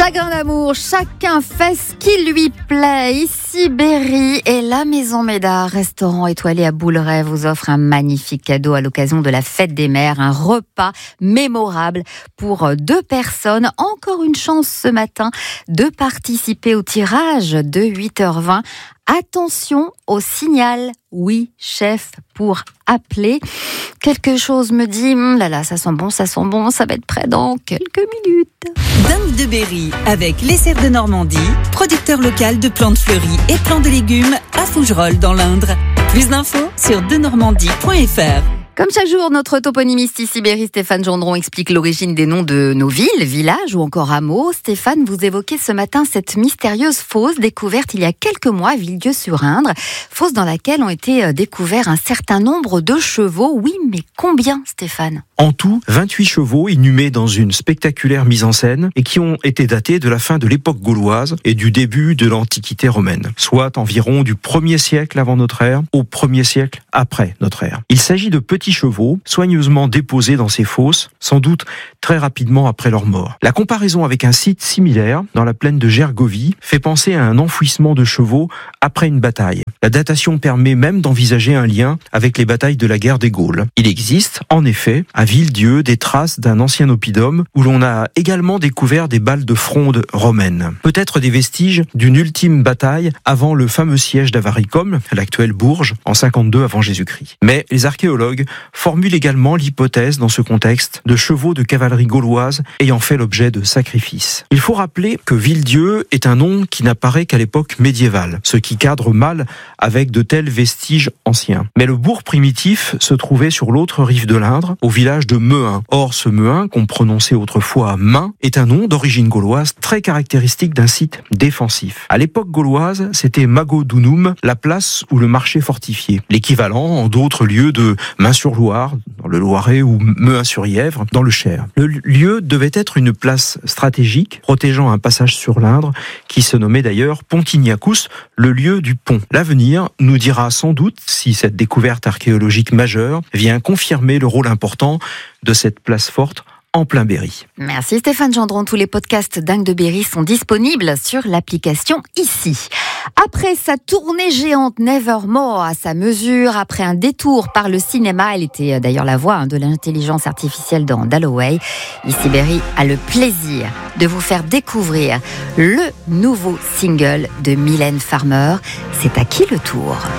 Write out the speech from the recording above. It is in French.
Chagrin d'amour, chacun fait ce qui lui plaît. Ici Berry et la Maison Médard, restaurant étoilé à Bouleret, vous offre un magnifique cadeau à l'occasion de la fête des mères, un repas mémorable pour 2 personnes. Encore une chance ce matin de participer au tirage de 8h20. Attention au signal, oui chef, pour appeler. Quelque chose me dit, ça sent bon, ça va être prêt dans quelques minutes. Dingue de Berry, avec les Serres de Normandie, producteur local de plantes fleuries et plants de légumes à Fougerolles dans l'Indre. Plus d'infos sur denormandie.fr. Comme chaque jour, notre toponymiste ici Berry, Stéphane Gendron, explique l'origine des noms de nos villes, villages ou encore hameaux. Stéphane, vous évoquez ce matin cette mystérieuse fosse découverte il y a quelques mois à Villedieu-sur-Indre. Fosse dans laquelle ont été découverts un certain nombre de chevaux. Oui, mais combien, Stéphane ? En tout, 28 chevaux inhumés dans une spectaculaire mise en scène et qui ont été datés de la fin de l'époque gauloise et du début de l'Antiquité romaine, soit environ du 1er siècle avant notre ère au 1er siècle après notre ère. Il s'agit de petits chevaux soigneusement déposés dans ces fosses, sans doute très rapidement après leur mort. La comparaison avec un site similaire, dans la plaine de Gergovie, fait penser à un enfouissement de chevaux après une bataille. La datation permet même d'envisager un lien avec les batailles de la guerre des Gaules. Il existe, en effet, à Villedieu, des traces d'un ancien oppidum où l'on a également découvert des balles de fronde romaines. Peut-être des vestiges d'une ultime bataille avant le fameux siège d'Avaricum, l'actuelle Bourges, en 52 avant Jésus-Christ. Mais les archéologues formulent également l'hypothèse dans ce contexte de chevaux de cavalerie gauloise ayant fait l'objet de sacrifices. Il faut rappeler que Villedieu est un nom qui n'apparaît qu'à l'époque médiévale, ce qui cadre mal avec de tels vestiges anciens. Mais le bourg primitif se trouvait sur l'autre rive de l'Indre, au village de Meun. Or, ce Meun, qu'on prononçait autrefois Main, est un nom d'origine gauloise très caractéristique d'un site défensif. À l'époque gauloise, c'était Magodunum, la place ou le marché fortifié, l'équivalent en d'autres lieux de Main-sur-Loire, dans le Loiret, ou Meun-sur-Yèvre, dans le Cher. Le lieu devait être une place stratégique, protégeant un passage sur l'Indre, qui se nommait d'ailleurs Pontignacus, le lieu du pont. L'avenir nous dira sans doute si cette découverte archéologique majeure vient confirmer le rôle important de cette place forte en plein Berry. Merci Stéphane Gendron. Tous les podcasts Dingue de Berry sont disponibles sur l'application ici. Après sa tournée géante Nevermore à sa mesure, après un détour par le cinéma, elle était d'ailleurs la voix de l'intelligence artificielle dans Dalloway, ici Berry a le plaisir de vous faire découvrir le nouveau single de Mylène Farmer. C'est à qui le tour ?